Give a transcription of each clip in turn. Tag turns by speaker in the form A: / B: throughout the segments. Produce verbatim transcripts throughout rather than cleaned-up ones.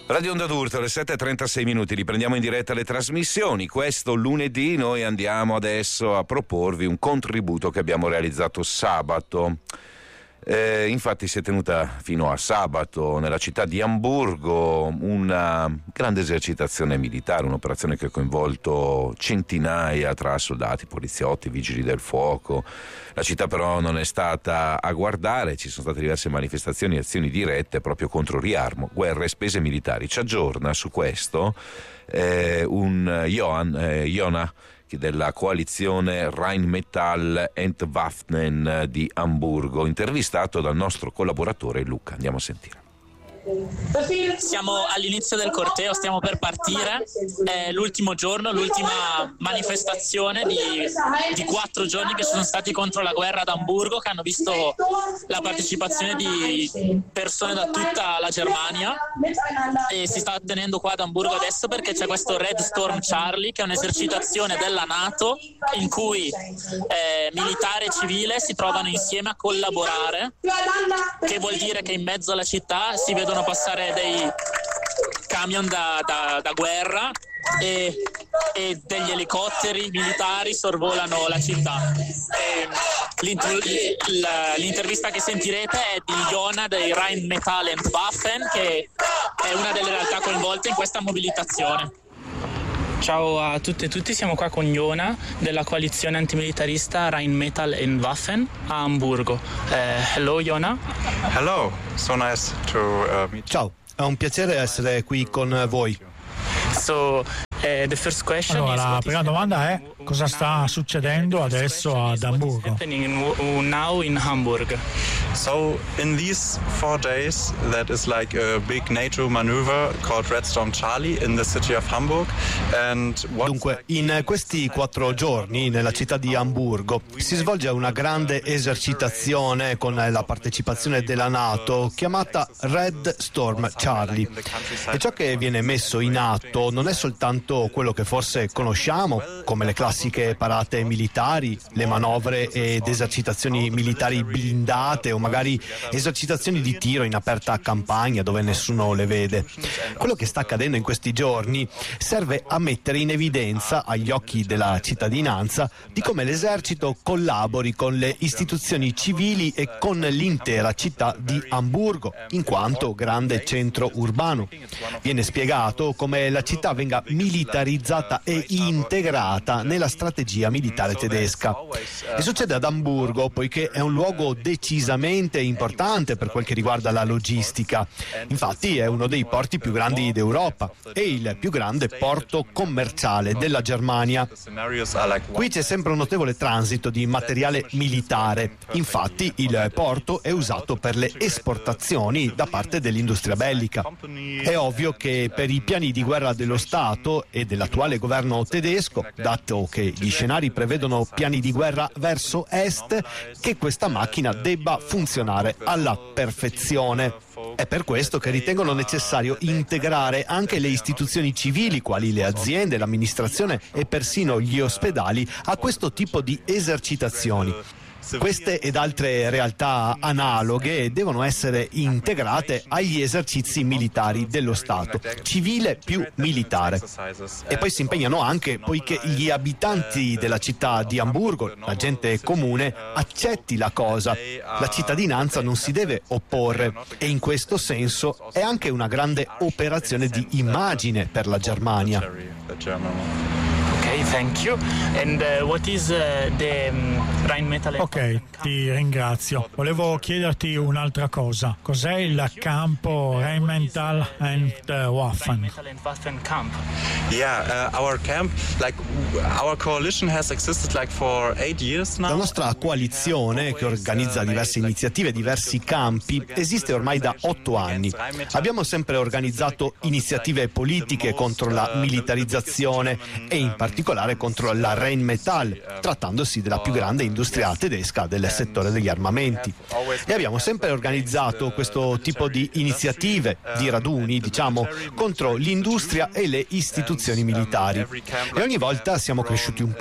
A: Radio Onda d'Urto, alle sette e trentasei minuti, riprendiamo in diretta le trasmissioni. Questo lunedì noi andiamo adesso a proporvi un contributo che abbiamo realizzato sabato. Eh, infatti si è tenuta fino a sabato nella città di Amburgo una grande esercitazione militare, un'operazione che ha coinvolto centinaia tra soldati, poliziotti, vigili del fuoco. La città però non è stata a guardare, ci sono state diverse manifestazioni e azioni dirette proprio contro riarmo, guerre e spese militari. Ci aggiorna su questo eh, un Johan, eh, Jona della coalizione Rheinmetall Entwaffnen di Amburgo, intervistato dal nostro collaboratore Luca. Andiamo a sentire.
B: Siamo all'inizio del corteo, stiamo per partire, è l'ultimo giorno, l'ultima manifestazione di, di quattro giorni che sono stati contro la guerra ad Amburgo, che hanno visto la partecipazione di persone da tutta la Germania, e si sta tenendo qua ad Amburgo adesso perché c'è questo Red Storm Charlie, che è un'esercitazione della NATO in cui eh, militare e civile si trovano insieme a collaborare, che vuol dire che in mezzo alla città si vedono passare dei camion da, da, da guerra e, e degli elicotteri militari sorvolano la città. E l'inter, l'intervista che sentirete è di Jona dei Rheinmetall Entwaffnen, che è una delle realtà coinvolte in questa mobilitazione.
C: Ciao a tutte e tutti, siamo qua con Jona della coalizione antimilitarista Rheinmetall Entwaffnen a Amburgo. Uh, hello Jona.
D: Hello, so nice to uh, meet you.
E: Ciao, è un piacere essere qui con voi.
C: So, uh, the first question
F: allora,
C: is
F: la prima domanda è cosa sta succedendo adesso ad Amburgo?
C: Now in Hamburg.
D: So in these four days, that is like a big NATO maneuver called Red Storm Charlie in the city of Hamburg. And
E: Dunque, in questi quattro giorni nella città di Amburgo si svolge una grande esercitazione con la partecipazione della NATO chiamata Red Storm Charlie. E ciò che viene messo in atto non è soltanto quello che forse conosciamo, come le classiche parate militari, le manovre ed esercitazioni militari blindate o magari esercitazioni di tiro in aperta campagna dove nessuno le vede. Quello che sta accadendo in questi giorni serve a mettere in evidenza agli occhi della cittadinanza di come l'esercito collabori con le istituzioni civili e con l'intera città di Amburgo, in quanto grande centro urbano. Viene spiegato come la città venga militarizzata e integrata nella strategia militare tedesca. E succede ad Amburgo poiché è un luogo decisamente importante per quel che riguarda la logistica. Infatti è uno dei porti più grandi d'Europa e il più grande porto commerciale della Germania. Qui c'è sempre un notevole transito di materiale militare. Infatti il porto è usato per le esportazioni da parte dell'industria bellica. È ovvio che per i piani di guerra dello Stato e dell'attuale governo tedesco, dato che gli scenari prevedono piani di guerra verso est, che questa macchina debba funzionare alla perfezione. È per questo che ritengono necessario integrare anche le istituzioni civili, quali le aziende, l'amministrazione e persino gli ospedali, a questo tipo di esercitazioni. Queste ed altre realtà analoghe devono essere integrate agli esercizi militari dello Stato, civile più militare. E poi si impegnano anche poiché gli abitanti della città di Amburgo, la gente comune, accetti la cosa. La cittadinanza non si deve opporre e in questo senso è anche una grande operazione di immagine per la Germania.
C: Ok, thank you. And uh, what is uh, the um, Rheinmetall?
F: Ok, ti ringrazio. Volevo chiederti un'altra cosa. Cos'è il campo Rheinmetall Entwaffnen?
C: Camp.
D: Yeah, uh, our camp, like our coalition has existed like for eight years now.
E: La nostra coalizione, che organizza diverse iniziative, diversi campi, esiste ormai da otto anni. Abbiamo sempre organizzato iniziative politiche contro la militarizzazione e in particolare contro la Rheinmetall, trattandosi della più grande industria tedesca del settore degli armamenti. E abbiamo sempre organizzato questo tipo di iniziative, di raduni, diciamo, contro l'industria e le istituzioni militari. E ogni volta siamo cresciuti un po'.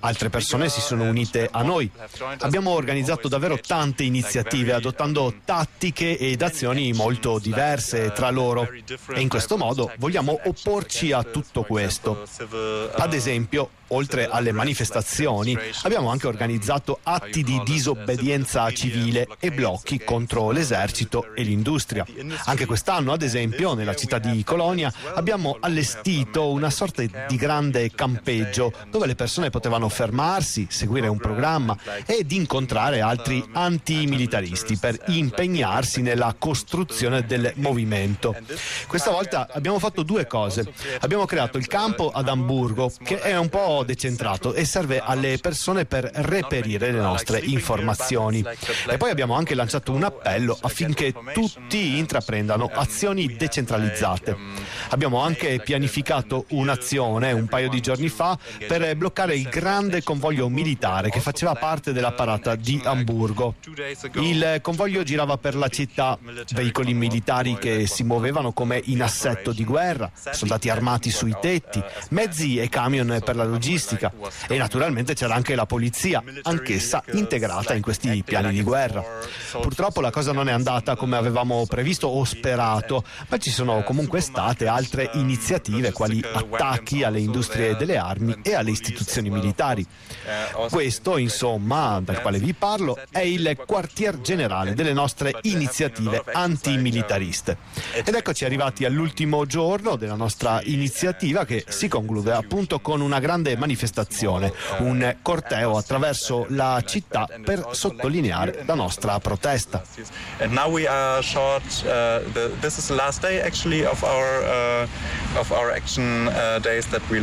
E: Altre persone si sono unite a noi. Abbiamo organizzato davvero tante iniziative, adottando tattiche ed azioni molto diverse tra loro. E in questo modo vogliamo opporci a tutto questo. Ad esempio, oltre alle manifestazioni, abbiamo anche organizzato atti di disobbedienza civile e blocchi contro l'esercito e l'industria. Anche quest'anno, ad esempio, nella città di Colonia abbiamo allestito una sorta di grande campeggio dove le persone potevano fermarsi, seguire un programma ed incontrare altri antimilitaristi per impegnarsi nella costruzione del movimento. Questa volta abbiamo fatto due cose. Abbiamo creato il campo ad Amburgo, che è un po' decentrato e serve alle persone per reperire le nostre informazioni. E poi abbiamo anche lanciato un appello affinché tutti intraprendano azioni decentralizzate. Abbiamo anche pianificato un'azione un paio di giorni fa per bloccare il grande convoglio militare che faceva parte della parata di Amburgo. Il convoglio girava per la città, veicoli militari che si muovevano come in assetto di guerra, soldati armati sui tetti, mezzi e camion per la logistica e naturalmente c'era anche la polizia, anch'essa integrata in questi piani di guerra. Purtroppo la cosa non è andata come avevamo previsto o sperato, ma ci sono comunque state altre iniziative quali attacchi alle industrie delle armi e alle istituzioni militari. Questo, insomma, dal quale vi parlo, è il quartier generale delle nostre iniziative antimilitariste. Ed eccoci arrivati all'ultimo giorno della nostra iniziativa, che si conclude appunto con una grande manifestazione, un corteo attraverso la città per sottolineare la nostra protesta.
D: And now we are short, uh, the, this is the last day actually of our uh, of our action uh, days that we